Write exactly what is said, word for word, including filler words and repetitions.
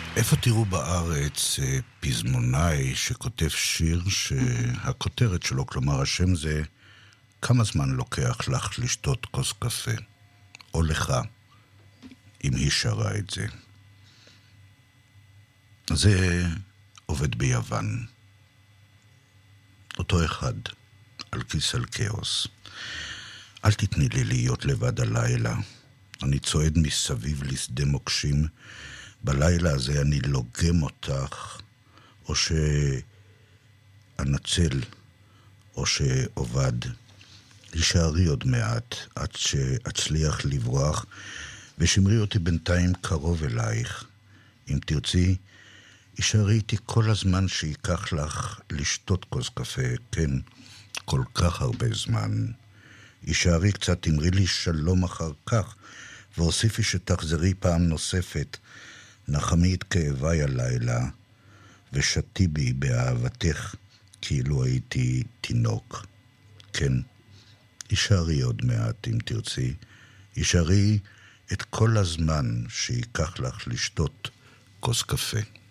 איפה תראו בארץ פזמונאי שכותב שיר שהכותרת שלו, כלומר השם זה כמה זמן לוקח לך לשתות כוס קפה, או לך, אם היא שרה את זה. זה עובד ביוון. אותו אחד, על כיס על כאוס. אל תתני לי להיות לבד הלילה. אני צועד מסביב לשדה מוקשים. בלילה הזה אני לוגם אותך, או שאנצל, או שעובד. הישארי עוד מעט, עד שאצליח לברוח, ושמרי אותי בינתיים קרוב אלייך. אם תרצי, הישארי איתי כל הזמן שיקח לך לשתות כוס קפה, כן, כל כך הרבה זמן. הישארי קצת, תמרי לי שלום אחר כך, והוסיפי שתחזרי פעם נוספת, נחמי את כאביי הלילה, ושתי בי באהבתך, כאילו הייתי תינוק. כן, הישארי עוד מעט אם תרצי, הישארי את כל הזמן שיקח לך לשתות כוס קפה.